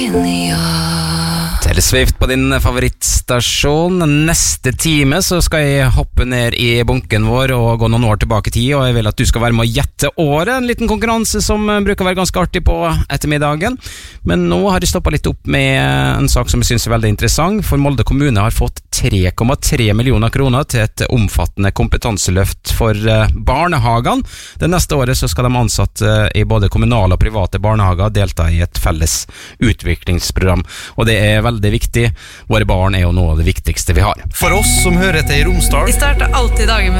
Taylor Swift på din favorittstasjon. Neste time så skal jeg hoppe ned i bunken vår og gå noen år tilbake i tid, og jeg vil at du skal være med å gjette året. En liten konkurranse som bruker å være ganske artig på ettermiddagen. Men nå har jeg stoppet litt opp med en sak som jeg synes er veldig interessant, for Molde kommune har fått 3,3 millioner kroner til et omfattende kompetanseløft for barnehagene. Det neste året så skal de ansatte i både kommunale og private barnehager delta i et felles utviklingsprogram, og det er veldig viktig. Våre barn er jo noe av det viktigste vi har. For oss som hører til i Romsdal. Vi starter alltid dagen med